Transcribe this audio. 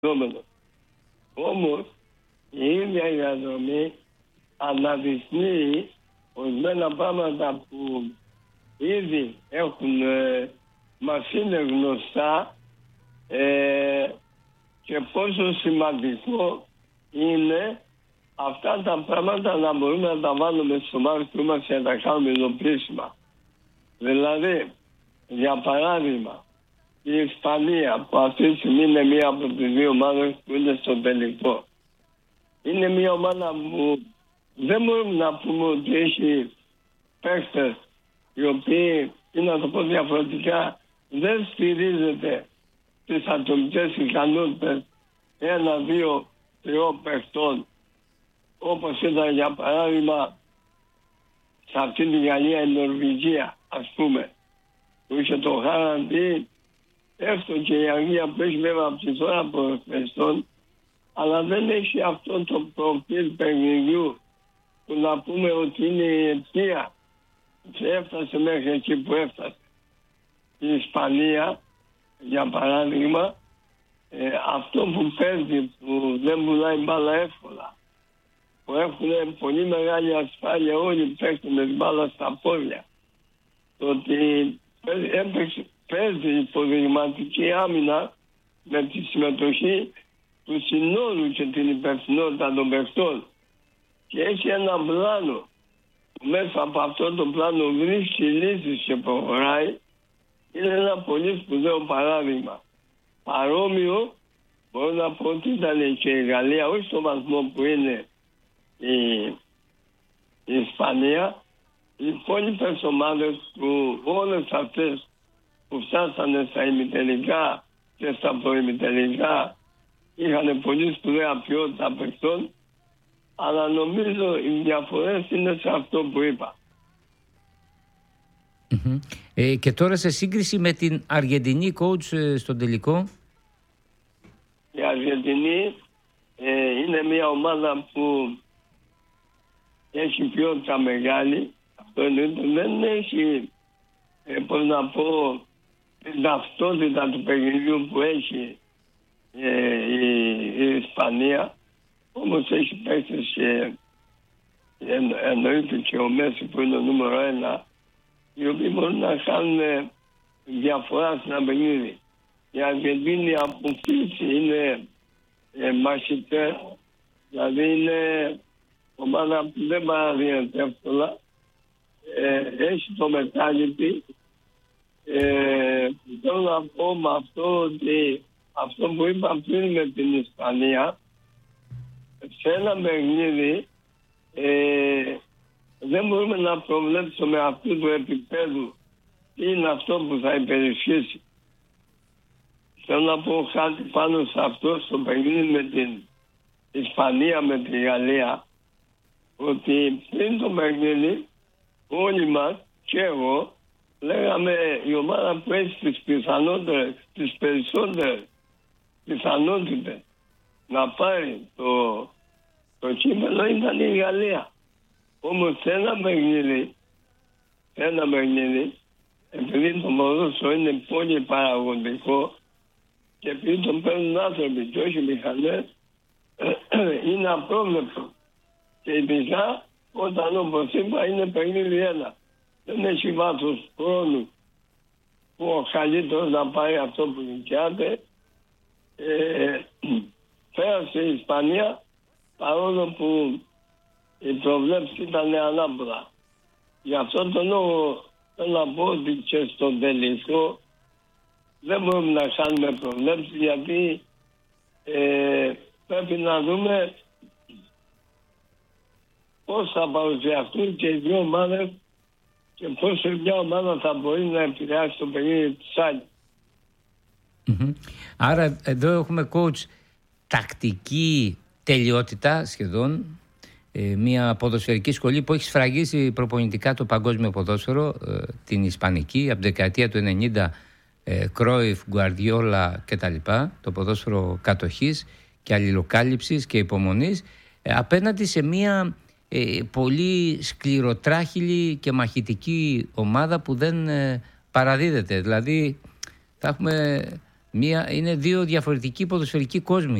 φαινόμενο. Όμως η ίδια η διαδρομή αναδεικνύει ορισμένα πράγματα που ήδη μας είναι γνωστά και πόσο σημαντικό είναι αυτά τα πράγματα να μπορούμε να τα βάλουμε στο μάτι του μας και να τα κάνουμε ειδοποιήσιμα. Δηλαδή, για παράδειγμα, η Ισπανία που αυτή τη στιγμή είναι μία από τις δύο ομάδες που είναι στο τελικό. Είναι μία ομάδα που δεν μπορούμε να πούμε ότι έχει παίκτες οι οποίοι, ή να το πω διαφορετικά, δεν στηρίζεται τις ατομικές ικανότητες 1, 2, 3 παιχτών, όπως ήταν για παράδειγμα σε αυτή τη Γαλλία η Νορβηγία, ας πούμε, που είχε το Χάραντι, έστω και η Αγγλία που έχει βέβαια από τη τώρα ποδοσφαιριστών, αλλά δεν έχει αυτό το προφίλ παιχνιδιού που να πούμε ότι είναι η αιτία και έφτασε μέχρι εκεί που έφτασε. Η Ισπανία, για παράδειγμα, αυτό που παίζει, που δεν πουλάει μπάλα εύκολα, που έχουν πολύ μεγάλη ασφάλεια όλοι παίχνουν με μπάλα στα πόδια, το ότι παίζει υποδειγματική άμυνα με τη συμμετοχή του συνόλου και την υπευθυνότητα των παιχτών και έχει ένα πλάνο που μέσα από αυτό το πλάνο βρίσκει λύσεις και προχωράει, είναι ένα πολύ σπουδαίο παράδειγμα. Παρόμοιο μπορώ να πω ότι ήταν και η Γαλλία, όχι στο βαθμό που είναι η Ισπανία. Οι υπόλοιπες ομάδες που όλες αυτές που φτάσανε στα ημιτελικά και στα προημιτελικά είχαν πολύ σπουδαία ποιότητα παιχτών, αλλά νομίζω οι διαφορές είναι σε αυτό που είπα. Και τώρα σε σύγκριση με την Αργεντινή, coach, στον τελικό. Η Αργεντινή είναι μια ομάδα που έχει ποιότητα μεγάλη. Αυτό δεν έχει, πώς να πω, την ταυτότητα του παιχνιδιού που έχει η Ισπανία. Όμως έχει παίκτες και εννοείται και ο Μέση που είναι ο νούμερο 1, οι οποίοι μπορούν να κάνουν διαφορά στην παιχνίδι. Η Αργεντίνη από φύση είναι μαχητές, δηλαδή είναι ομάδα που δεν παραδίνεται εύκολα. Έχει το μετάλλητη. Θέλω να πω με αυτό ότι αυτό που είπα πριν με την Ισπανία, σε ένα παιχνίδι δεν μπορούμε να προβλέψουμε αυτού του επίπεδου τι είναι αυτό που θα υπερισχύσει. Θέλω να πω κάτι πάνω σε αυτό στο παιχνίδι με την Ισπανία, με τη Γαλλία, ότι πριν το παιχνίδι όλοι μας και εγώ λέγαμε η ομάδα που έχει τις πιθανότερες, τις περισσότερες πιθανότητες να πάρει το κύπελλο ήταν η Γαλλία. Όμως σε ένα παιχνίδι, επειδή το ποδόσφαιρο είναι πολύ παραγωγικό και επειδή τον παίρνουν άνθρωποι και όχι μηχανές, είναι απρόβλεπτο. Και ειδικά όταν, όπως είπα, είναι παιχνίδι ένα. Δεν έχει βάθος χρόνου που ο καλύτερος να πάει αυτό που νοικιάται. Πέρασε η Ισπανία, παρόλο που οι προβλέψεις ήταν ανάποδα. Γι' αυτό τον λόγο θέλω να πω ότι και στο τελικό δεν μπορούμε να κάνουμε προβλέψεις, γιατί πρέπει να δούμε πώς θα παρουσιαστούν και οι δύο ομάδες και πώς μια ομάδα θα μπορεί να επηρεάσει το παιχνίδι της άλλης. Άρα εδώ έχουμε coach τακτική τελειότητα σχεδόν, μια ποδοσφαιρική σχολή που έχει σφραγίσει προπονητικά το παγκόσμιο ποδόσφαιρο, την Ισπανική, από την δεκαετία του 90, Κρόιφ, Γκουαρδιόλα κτλ. Το ποδόσφαιρο κατοχής και αλληλοκάλυψης και υπομονής, απέναντι σε μια πολύ σκληροτράχυλη και μαχητική ομάδα που δεν παραδίδεται. Δηλαδή θα έχουμε Είναι δύο διαφορετικοί ποδοσφαιρικοί κόσμοι.